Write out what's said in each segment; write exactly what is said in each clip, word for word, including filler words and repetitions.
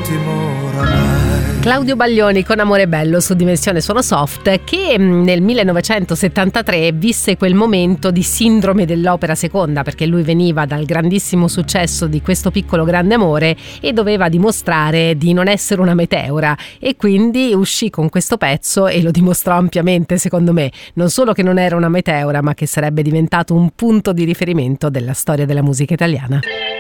l'ultimo oramai. Claudio Baglioni con Amore Bello su Dimensione Suono Soft, che nel millenovecentosettantatré visse quel momento di sindrome dell'opera seconda, perché lui veniva dal grandissimo successo di Questo piccolo grande amore e doveva dimostrare di non essere una meteora, e quindi uscì con questo pezzo e lo dimostrò ampiamente, secondo me, non solo che non era una meteora, ma che sarebbe diventato un punto di riferimento della storia della musica italiana.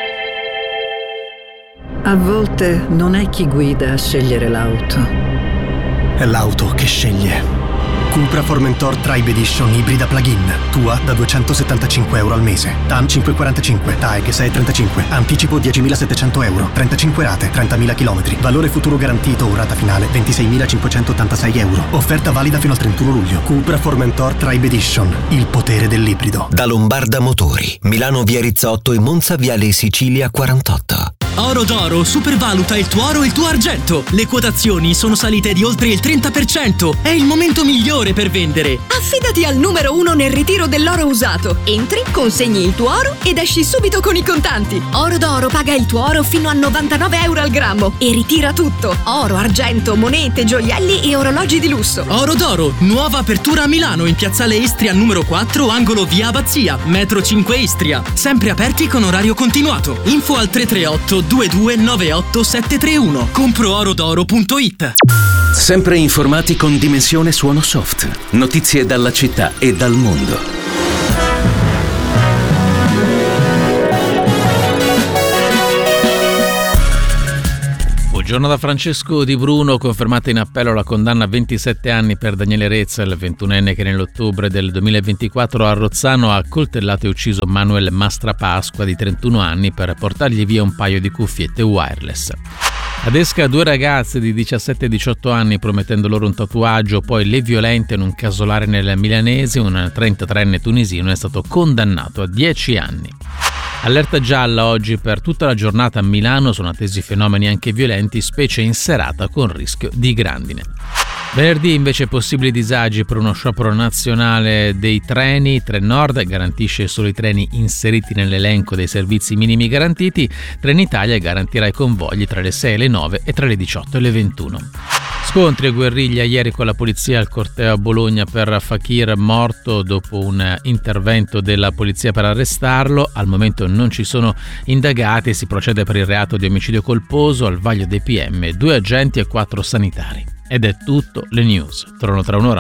A volte non è chi guida a scegliere l'auto. È l'auto che sceglie. Cupra Formentor Tribe Edition ibrida plug-in. Tua da duecentosettantacinque euro al mese. T A M cinquecentoquarantacinque, T A E G sei virgola trentacinque. Anticipo diecimilasettecento euro. trentacinque rate, trentamila chilometri. Valore futuro garantito o rata finale ventiseimilacinquecentottantasei euro. Offerta valida fino al trentuno luglio. Cupra Formentor Tribe Edition. Il potere dell'ibrido. Da Lombarda Motori. Milano via Rizzotto e Monza viale Sicilia quarantotto. Oro d'Oro supervaluta il tuo oro e il tuo argento. Le quotazioni sono salite di oltre il trenta per cento. È il momento migliore per vendere. Affidati al numero uno nel ritiro dell'oro usato. Entri, consegni il tuo oro ed esci subito con i contanti. Oro d'Oro paga il tuo oro fino a novantanove euro al grammo e ritira tutto. Oro, argento, monete, gioielli e orologi di lusso. Oro d'Oro, nuova apertura a Milano in piazzale Istria numero quattro, angolo via Abbazia, metro cinque Istria. Sempre aperti con orario continuato. Info al tre tre otto due due nove otto sette tre uno. compro oro d'oro punto it. Sempre informati con Dimensione Suono Soft. Notizie dalla città e dal mondo. Buongiorno da Francesco Di Bruno. Confermata in appello la condanna a ventisette anni per Daniele Rezza, il ventunenne che nell'ottobre del duemilaventiquattro a Rozzano ha accoltellato e ucciso Manuel Mastrapasqua di trentuno anni per portargli via un paio di cuffiette wireless. Ad Esca due ragazze di diciassette e diciotto anni promettendo loro un tatuaggio, poi le violente in un casolare nel Milanese. Un trentatreenne tunisino è stato condannato a dieci anni. Allerta gialla oggi per tutta la giornata a Milano, sono attesi fenomeni anche violenti, specie in serata con rischio di grandine. Venerdì invece possibili disagi per uno sciopero nazionale dei treni. Trenord garantisce solo i treni inseriti nell'elenco dei servizi minimi garantiti. Trenitalia garantirà i convogli tra le sei e le nove e tra le diciotto e le ventuno. Scontri e guerriglia ieri con la polizia al corteo a Bologna per Fakir, morto dopo un intervento della polizia per arrestarlo. Al momento non ci sono indagati e si procede per il reato di omicidio colposo. Al vaglio dei P M due agenti e quattro sanitari. Ed è tutto, le news tornano tra un'ora.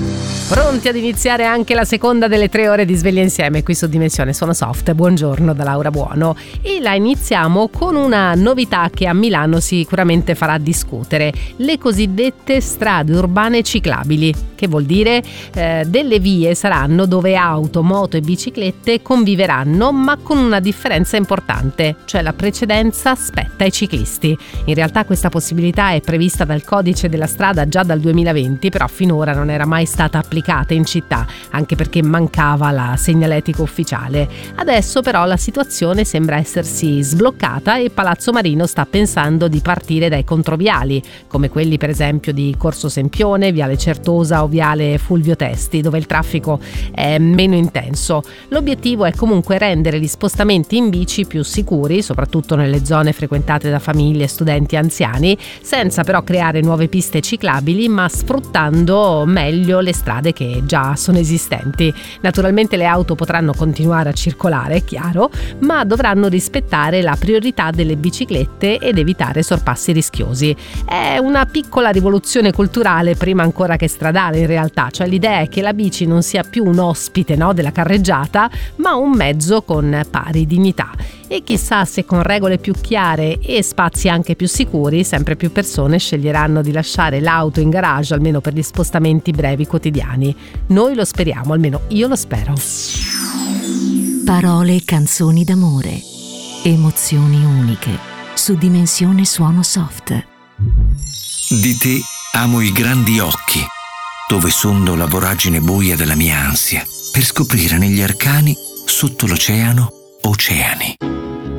Pronti ad iniziare anche la seconda delle tre ore di Sveglia Insieme qui su Dimensione Suono Soft. Buongiorno da Laura Buono, e la iniziamo con una novità che a Milano sicuramente farà discutere: le cosiddette strade urbane ciclabili. Che vuol dire? Eh, delle vie saranno dove auto, moto e biciclette conviveranno, ma con una differenza importante, cioè la precedenza spetta ai ciclisti. In realtà questa possibilità è prevista dal codice della strada già dal duemilaventi, però finora non era mai stata applicata in città, anche perché mancava la segnaletica ufficiale. Adesso però la situazione sembra essersi sbloccata e Palazzo Marino sta pensando di partire dai controviali, come quelli per esempio di Corso Sempione, Viale Certosa o Viale Fulvio Testi, dove il traffico è meno intenso. L'obiettivo è comunque rendere gli spostamenti in bici più sicuri, soprattutto nelle zone frequentate da famiglie, studenti e anziani, senza però creare nuove piste ciclabili, ma sfruttando meglio le strade che già sono esistenti. Naturalmente le auto potranno continuare a circolare, è chiaro, ma dovranno rispettare la priorità delle biciclette ed evitare sorpassi rischiosi. È una piccola rivoluzione culturale prima ancora che stradale, in realtà, cioè l'idea è che la bici non sia più un ospite, no, della carreggiata, ma un mezzo con pari dignità. E chissà se con regole più chiare e spazi anche più sicuri sempre più persone sceglieranno di lasciare l'auto in garage, almeno per gli spostamenti brevi quotidiani. Noi lo speriamo, almeno io lo spero. Parole e canzoni d'amore, emozioni uniche, su Dimensione Suono Soft. Di te amo i grandi occhi, dove sondo la voragine buia della mia ansia, per scoprire negli arcani, sotto l'oceano, oceani.